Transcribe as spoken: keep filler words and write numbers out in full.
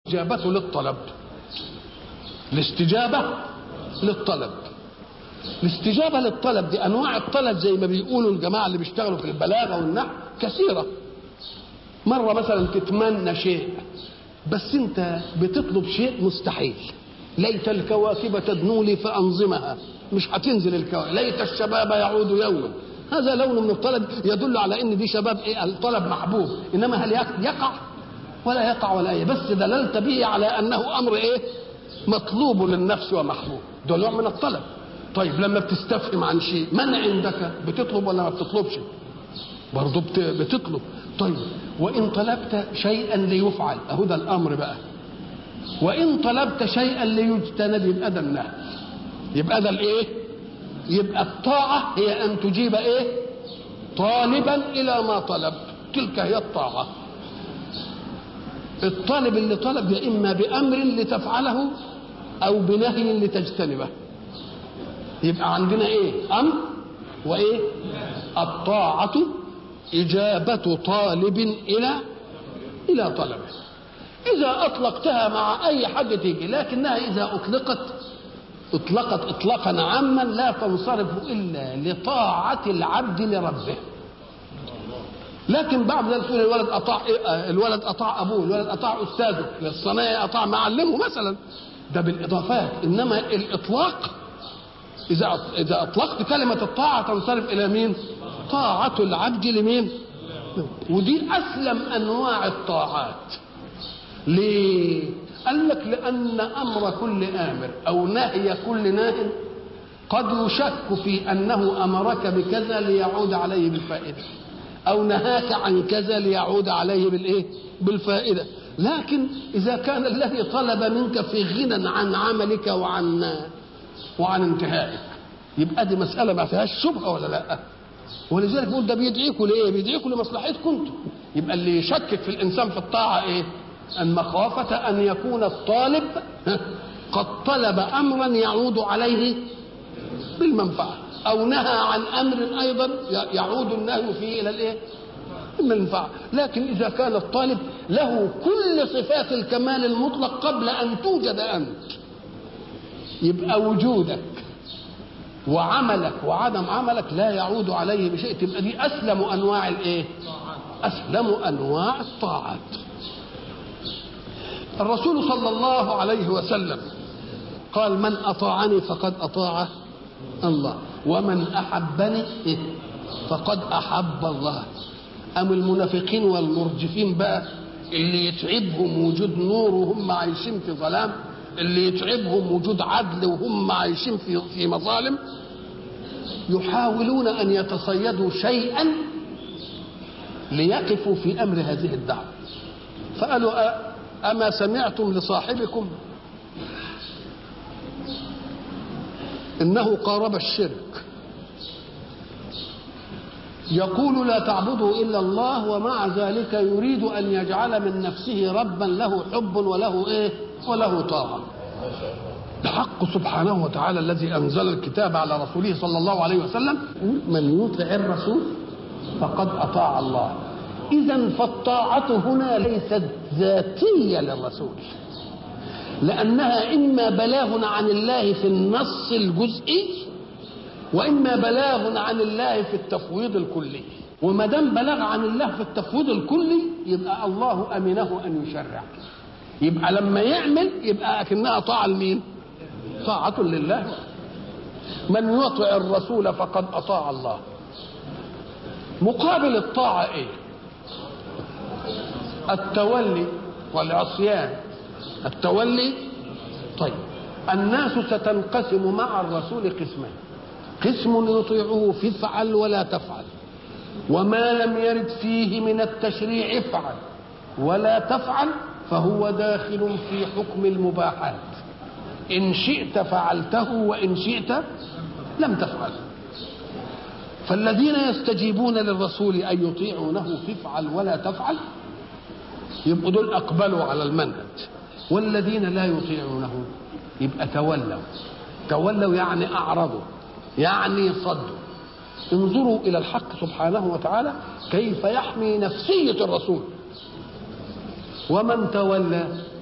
الاستجابة للطلب. الاستجابة للطلب الاستجابة للطلب دي أنواع الطلب زي ما بيقولوا الجماعة اللي بيشتغلوا في البلاغة والنحو كثيرة. مرة مثلا تتمنى شيء بس انت بتطلب شيء مستحيل. ليت الكواكب تدنو لي فأنظمها، مش هتنزل الكواكب. ليت الشباب يعود يوما، هذا لون من الطلب يدل على ان دي شباب ايه، الطلب محبوب. انما هل يقع ولا يقع ولا ايه، بس دللت به على انه امر ايه، مطلوب للنفس ومحبوب. ده نوع من الطلب. طيب لما بتستفهم عن شيء، من عندك بتطلب ولا ما بتطلبش؟ برضه بتطلب. طيب وان طلبت شيئا ليفعل، اهو ده الامر بقى. وان طلبت شيئا ليجتنب، يبقى ده النهي. يبقى ده الايه، يبقى الطاعه هي ان تجيب ايه، طالبا الى ما طلب. تلك هي الطاعه. الطالب اللي طلب يا اما بامر لتفعله او بنهي لتجتنبه. يبقى عندنا ايه، امر وايه. الطاعه اجابه طالب الى الى طلبه. اذا اطلقتها مع اي حد تيجي، لكنها اذا اطلقت اطلقت اطلاقا عاما لا تنصرف الا لطاعه العبد لربه. لكن بعد ذلك الولد اطاع الولد اطاع ابوه، الولد اطاع استاذه، الصنايعي اطاع معلمه مثلا، ده بالاضافات. انما الاطلاق اذا اذا اطلقت كلمه الطاعه تنصرف الى مين؟ طاعه العبد لمين؟ ودي اسلم انواع الطاعات. ليه؟ قال لك لان امر كل امر او نهي كل ناهي قد يشك في انه امرك بكذا ليعود عليه بالفائده، او نهاك عن كذا ليعود عليه بالايه، بالفائده. لكن اذا كان الذي طلب منك في غنى عن عملك وعن وعن انتهائك، يبقى دي مساله ما فيهاش شبهه ولا لا. ولذلك بيقول ده بيدعيكم ليه؟ بيدعيكم لمصلحتكم انتم. يبقى اللي يشكك في الانسان في الطاعه ايه؟ ان مخافه ان يكون الطالب قد طلب امرا يعود عليه بالمنفعه، او نهى عن امر ايضا يعود النهي فيه الى الايه؟ المنفعه. لكن اذا كان الطالب له كل صفات الكمال المطلق قبل ان توجد انت، يبقى وجودك وعملك وعدم عملك لا يعود عليه بشيء. تبقى دي اسلم انواع الايه؟ اسلم انواع الطاعات. الرسول صلى الله عليه وسلم قال: من اطاعني فقد اطاع الله، ومن احبني فقد احب الله. ام المنافقين والمرجفين بقى اللي يتعبهم وجود نور وهم عايشين في ظلام، اللي يتعبهم وجود عدل وهم عايشين في في مظالم، يحاولون ان يتصيدوا شيئا ليقفوا في امر هذه الدعوه. فقالوا: اما سمعتم لصاحبكم انه قارب الشرك، يقول لا تعبدوا الا الله ومع ذلك يريد ان يجعل من نفسه ربا له حب وله ايه، وله طاعه. الحق سبحانه وتعالى الذي انزل الكتاب على رسوله صلى الله عليه وسلم: من يطع الرسول فقد اطاع الله. اذا فالطاعه هنا ليست ذاتيه للرسول، لانها اما بلاغ عن الله في النص الجزئي، واما بلاغ عن الله في التفويض الكلي. وما دام بلاغ عن الله في التفويض الكلي يبقى الله امنه ان يشرع. يبقى لما يعمل يبقى اكنها طاعه لمين؟ طاعه لله. من يطع الرسول فقد اطاع الله. مقابل الطاعه ايه؟ التولي والعصيان. التولي. طيب الناس ستنقسم مع الرسول قسمين: قسم يطيعه في افعل ولا تفعل، وما لم يرد فيه من التشريع افعل ولا تفعل فهو داخل في حكم المباحات، ان شئت فعلته وان شئت لم تفعل. فالذين يستجيبون للرسول ان يطيعونه في افعل ولا تفعل يبقوا دول اقبلوا على المنهج، والذين لا يطيعونه يبقى تولوا. تولوا يعني اعرضوا، يعني صدوا. انظروا الى الحق سبحانه وتعالى كيف يحمي نفسيه الرسول. ومن تولى